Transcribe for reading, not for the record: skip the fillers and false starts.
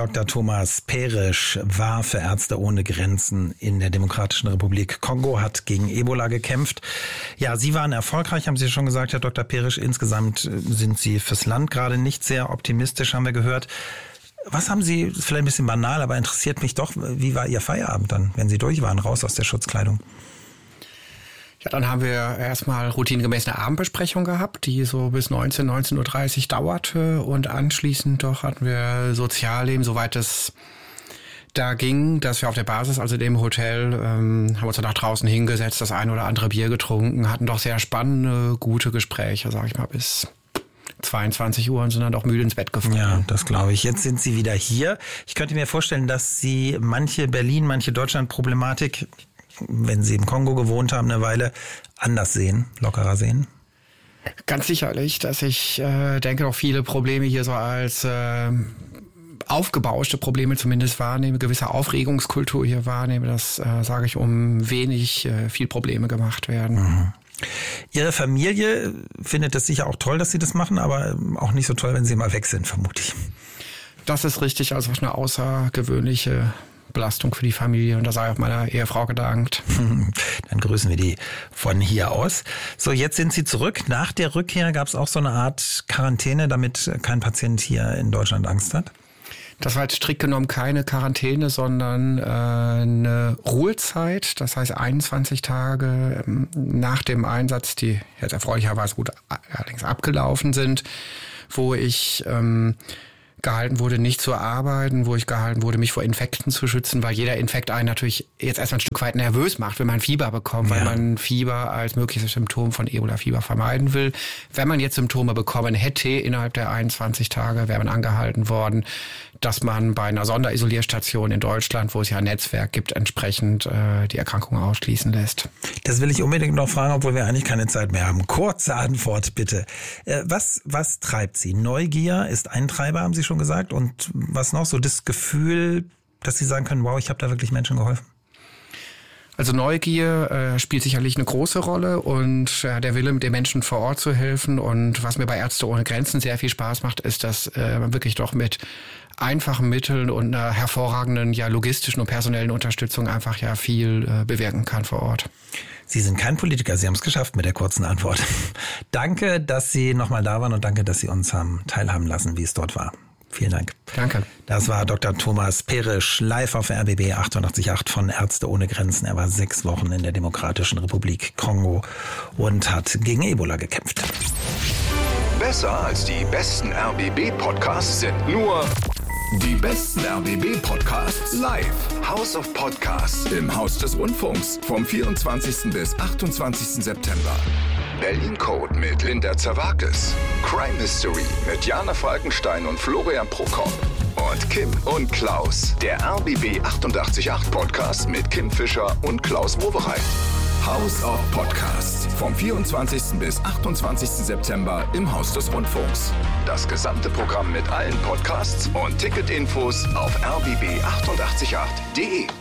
Dr. Thomas Perisch war für Ärzte ohne Grenzen in der Demokratischen Republik Kongo, hat gegen Ebola gekämpft. Ja, Sie waren erfolgreich, haben Sie schon gesagt, Herr Dr. Perisch. Insgesamt sind Sie fürs Land gerade nicht sehr optimistisch, haben wir gehört. Was haben Sie, vielleicht ein bisschen banal, aber interessiert mich doch, wie war Ihr Feierabend dann, wenn Sie durch waren, raus aus der Schutzkleidung? Ja, dann haben wir erstmal routinegemäß eine Abendbesprechung gehabt, die so bis 19:30 Uhr dauerte. Und anschließend doch hatten wir Sozialleben, soweit es da ging, dass wir auf der Basis, also dem Hotel, haben uns dann nach draußen hingesetzt, das ein oder andere Bier getrunken, hatten doch sehr spannende, gute Gespräche, sag ich mal, bis 22 Uhr und sind dann auch müde ins Bett gefallen. Ja, das glaube ich. Jetzt sind Sie wieder hier. Ich könnte mir vorstellen, dass Sie manche Deutschland-Problematik, wenn Sie im Kongo gewohnt haben, eine Weile anders sehen, lockerer sehen? Ganz sicherlich, dass ich denke, auch viele Probleme hier so als aufgebauschte Probleme zumindest wahrnehme, gewisse Aufregungskultur hier wahrnehme, dass, sage ich, um wenig viel Probleme gemacht werden. Mhm. Ihre Familie findet es sicher auch toll, dass Sie das machen, aber auch nicht so toll, wenn Sie mal weg sind, vermute ich. Das ist richtig, also eine außergewöhnliche Belastung für die Familie und da sei auch meiner Ehefrau gedankt. Dann grüßen wir die von hier aus. So, jetzt sind Sie zurück. Nach der Rückkehr gab es auch so eine Art Quarantäne, damit kein Patient hier in Deutschland Angst hat? Das war jetzt strikt genommen keine Quarantäne, sondern eine Ruhezeit. Das heißt 21 Tage nach dem Einsatz, die jetzt erfreulicherweise gut allerdings abgelaufen sind, wo ich gehalten wurde, nicht zu arbeiten, wo ich gehalten wurde, mich vor Infekten zu schützen, weil jeder Infekt einen natürlich jetzt erstmal ein Stück weit nervös macht, wenn man Fieber bekommt, weil man Fieber als mögliches Symptom von Ebola-Fieber vermeiden will. Wenn man jetzt Symptome bekommen hätte, innerhalb der 21 Tage wäre man angehalten worden, dass man bei einer Sonderisolierstation in Deutschland, wo es ja ein Netzwerk gibt, entsprechend die Erkrankung ausschließen lässt. Das will ich unbedingt noch fragen, obwohl wir eigentlich keine Zeit mehr haben. Kurze Antwort bitte. Was treibt Sie? Neugier ist ein Treiber, haben Sie schon gesagt. Und was noch? So das Gefühl, dass Sie sagen können, wow, ich habe da wirklich Menschen geholfen? Also Neugier spielt sicherlich eine große Rolle und der Wille, den Menschen vor Ort zu helfen. Und was mir bei Ärzte ohne Grenzen sehr viel Spaß macht, ist, dass man wirklich doch mit einfachen Mitteln und einer hervorragenden logistischen und personellen Unterstützung einfach viel bewirken kann vor Ort. Sie sind kein Politiker, Sie haben es geschafft mit der kurzen Antwort. Danke, dass Sie nochmal da waren und danke, dass Sie uns haben teilhaben lassen, wie es dort war. Vielen Dank. Danke. Das war Dr. Thomas Perisch, live auf RBB 88.8 von Ärzte ohne Grenzen. Er war 6 Wochen in der Demokratischen Republik Kongo und hat gegen Ebola gekämpft. Besser als die besten RBB-Podcasts sind nur die besten RBB-Podcasts live. House of Podcasts im Haus des Rundfunks vom 24. bis 28. September. Berlin Code mit Linda Zerwakis. Crime Mystery mit Jana Falkenstein und Florian Prokop. Und Kim und Klaus. Der RBB 88.8 Podcast mit Kim Fischer und Klaus Wowereit. House of Podcasts vom 24. bis 28. September im Haus des Rundfunks. Das gesamte Programm mit allen Podcasts und Ticketinfos auf rbb888.de.